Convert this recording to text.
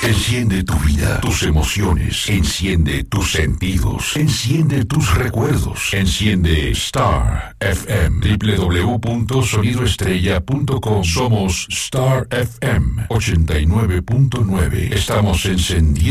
Enciende tu vida, tus emociones, enciende tus sentidos, enciende tus recuerdos, enciende Star FM, www.sonidoestrella.com. Somos Star FM 89.9. Estamos encendiendo